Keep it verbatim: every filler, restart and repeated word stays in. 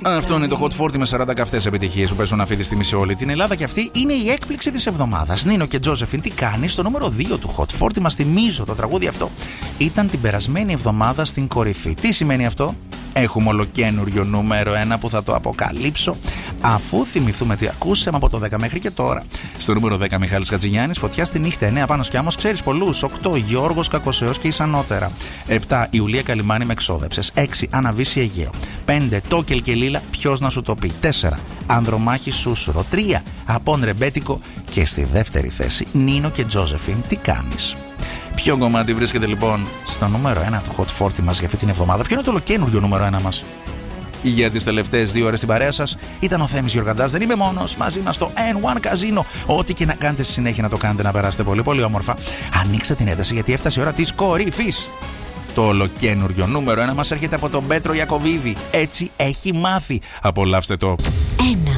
Αυτό είναι το Hot σαράντα με σαράντα καυτές επιτυχίες που παίζουν αυτή τη στιγμή σε όλη την Ελλάδα και αυτή είναι η έκπληξη της εβδομάδας. Νίνο και Τζόζεφιν, τι κάνει στο νούμερο δύο του Hot σαράντα. Μας θυμίζω, το τραγούδι αυτό ήταν την περασμένη εβδομάδα στην κορυφή. Τι σημαίνει αυτό? Έχουμε ολοκένουργιο νούμερο ένα που θα το αποκαλύψω αφού θυμηθούμε τι ακούσαμε από το δέκα μέχρι και τώρα. Στο νούμερο δέκα Μιχάλης Χατζηγιάννης, Φωτιά στη νύχτα. εννέα Πάνος Κιάμος, ξέρεις πολλούς. οκτώ Γιώργος Κακοσεός και Ισανότερα. επτά Ιουλία Καλιμάνη, με εξόδεψες. έξι Αναβίση Αιγαίο. πέντε Τόκελ και Λίλα, ποιος να σου το πει. τέσσερα Ανδρομάχη Σούσουρο. τρία Απόν Ρεμπέτικο. Και στη δεύτερη θέση Νίνο και Τζόζεφιν, τι κάνεις. Ποιο κομμάτι βρίσκεται λοιπόν στο νούμερο ένα του Hot σαράντα μας για αυτή την εβδομάδα? Ποιο είναι το ολοκένουργιο νούμερο ένα μας? Για τις τελευταίες δύο ώρες στην παρέα σας ήταν ο Θέμης Γιοργαντάς. Δεν είμαι μόνος, μαζί μας στο εν βαν Casino. Ό,τι και να κάνετε στη συνέχεια να το κάνετε να περάσετε πολύ πολύ όμορφα. Ανοίξτε την ένταση γιατί έφτασε η ώρα της κορυφής. Το ολοκένουργιο νούμερο ένα μας έρχεται από τον Πέτρο Ιακωβίδη. Έτσι έχει μάθει. Απολαύστε το. ένα.